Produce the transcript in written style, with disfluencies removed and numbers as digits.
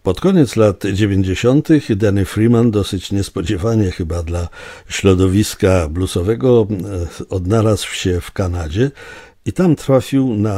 Pod koniec lat 90. Danny Freeman dosyć niespodziewanie chyba dla środowiska bluesowego odnalazł się w Kanadzie i tam trafił na